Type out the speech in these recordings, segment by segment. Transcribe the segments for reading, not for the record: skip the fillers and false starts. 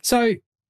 So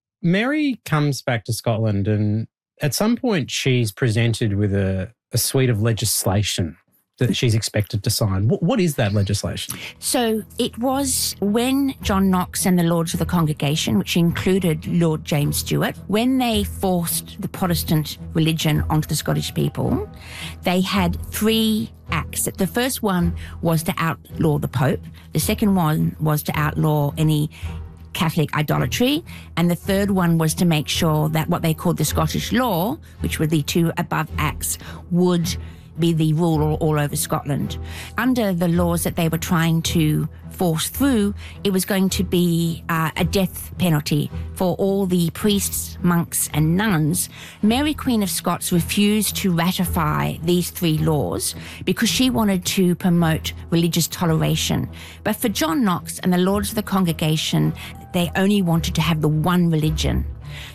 Mary comes back to Scotland and at some point she's presented with a suite of legislation that she's expected to sign. What is that legislation? So it was when John Knox and the Lords of the Congregation, which included Lord James Stewart, when they forced the Protestant religion onto the Scottish people, they had 3 acts. The first one was to outlaw the Pope. The second one was to outlaw any Catholic idolatry. And the third one was to make sure that what they called the Scottish law, which were the 2 above acts, would be the rule all over Scotland. Under the laws that they were trying to force through, it was going to be a death penalty for all the priests, monks and nuns. Mary Queen of Scots refused to ratify these 3 laws because she wanted to promote religious toleration. But for John Knox and the Lords of the Congregation, they only wanted to have the one religion.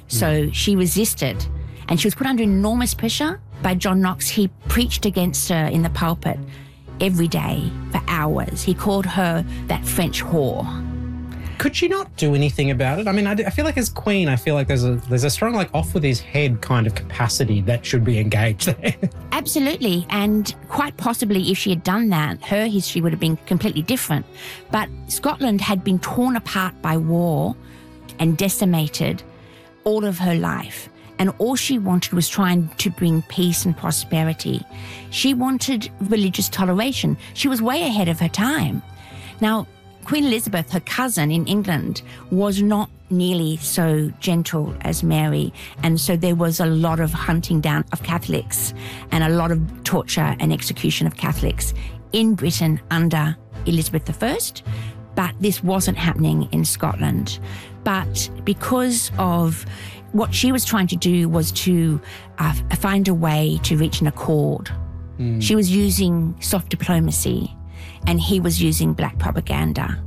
So she resisted, and she was put under enormous pressure by John Knox. He preached against her in the pulpit every day for hours. He called her that French whore. Could she not do anything about it? I mean, I feel like as Queen, I feel like there's a strong off with his head kind of capacity that should be engaged there. Absolutely, and quite possibly if she had done that, her history would have been completely different. But Scotland had been torn apart by war and decimated all of her life. And all she wanted was trying to bring peace and prosperity. She wanted religious toleration. She was way ahead of her time. Now, Queen Elizabeth, her cousin in England, was not nearly so gentle as Mary. And so there was a lot of hunting down of Catholics and a lot of torture and execution of Catholics in Britain under Elizabeth I. But this wasn't happening in Scotland. But because of what she was trying to do was to find a way to reach an accord. She was using soft diplomacy and he was using black propaganda.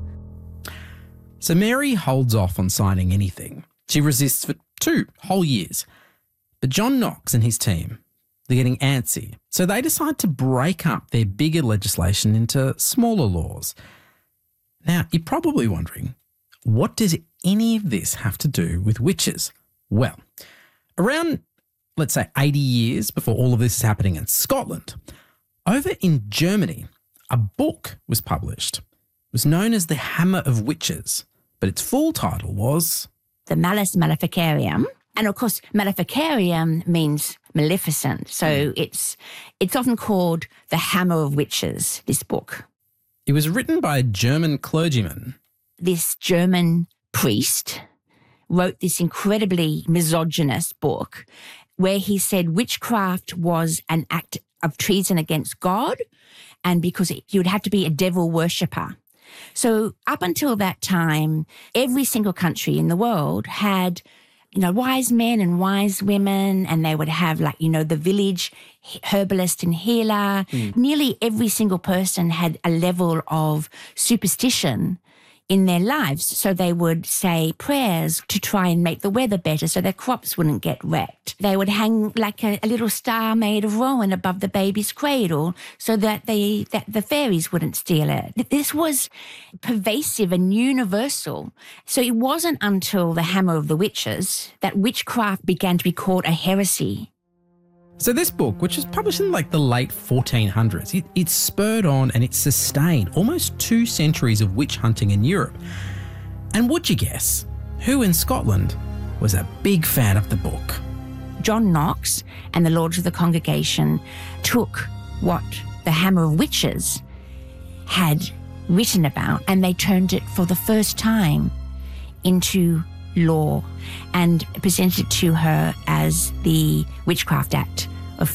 So Mary holds off on signing anything. She resists for 2 whole years. But John Knox and his team, they're getting antsy. So they decide to break up their bigger legislation into smaller laws. Now, you're probably wondering, what does any of this have to do with witches? Well, around, let's say, 80 years before all of this is happening in Scotland, over in Germany, a book was published. It was known as The Hammer of Witches, but its full title was The Malleus Maleficarium. And of course, Maleficarium means maleficent. So it's often called The Hammer of Witches, this book. It was written by a German clergyman. This German priest wrote this incredibly misogynist book where he said witchcraft was an act of treason against God, and because you would have to be a devil worshipper. So up until that time, every single country in the world had, wise men and wise women, and they would have the village herbalist and healer. Nearly every single person had a level of superstition in their lives. So they would say prayers to try and make the weather better so their crops wouldn't get wrecked. They would hang a little star made of rowan above the baby's cradle so that the fairies wouldn't steal it. This was pervasive and universal. So it wasn't until the Hammer of the Witches that witchcraft began to be called a heresy. So this book, which was published in the late 1400s, it spurred on and it sustained almost 2 centuries of witch hunting in Europe. And would you guess who in Scotland was a big fan of the book? John Knox and the Lords of the Congregation took what the Hammer of Witches had written about and they turned it for the first time into law and presented it to her as the Witchcraft Act of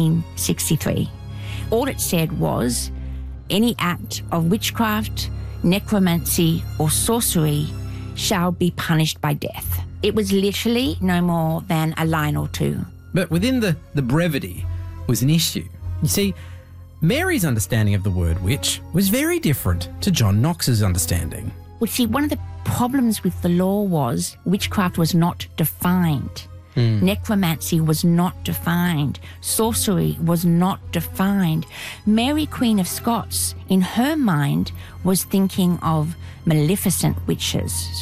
1563. All it said was, any act of witchcraft, necromancy or sorcery shall be punished by death. It was literally no more than a line or 2. But within the brevity was an issue. You see, Mary's understanding of the word witch was very different to John Knox's understanding. Well, see, one of the problems with the law was witchcraft was not defined. Necromancy was not defined. Sorcery was not defined. Mary, Queen of Scots, in her mind, was thinking of maleficent witches.